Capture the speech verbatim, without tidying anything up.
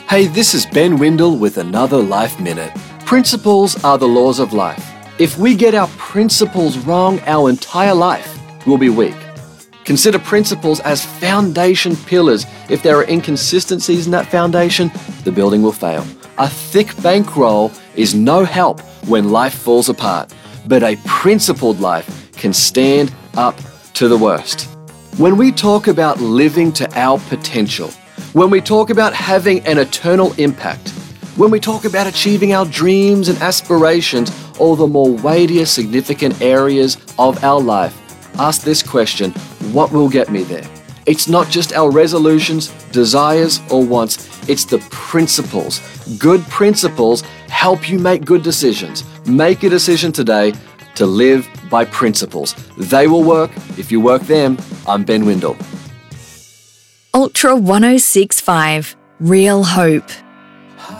Hey, this is Ben Windle with another Life Minute. Principles are the laws of life. If we get our principles wrong, our entire life will be weak. Consider principles as foundation pillars. If there are inconsistencies in that foundation, the building will fail. A thick bankroll is no help when life falls apart, but a principled life can stand up to the worst. When we talk about living to our potential, when we talk about having an eternal impact, when we talk about achieving our dreams and aspirations, or the more weightier, significant areas of our life, ask this question: what will get me there? It's not just our resolutions, desires, or wants. It's the principles. Good principles help you make good decisions. Make a decision today to live by principles. They will work if you work them. I'm Ben Windle. Ultra one oh six point five, Real Hope.